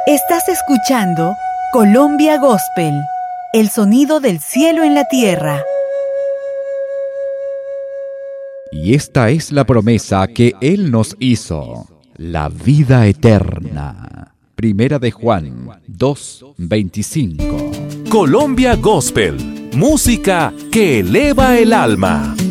Estás escuchando Colombia Gospel, el sonido del cielo en la tierra. Y esta es la promesa que Él nos hizo, la vida eterna. Primera de Juan 2:25. Colombia Gospel, música que eleva el alma.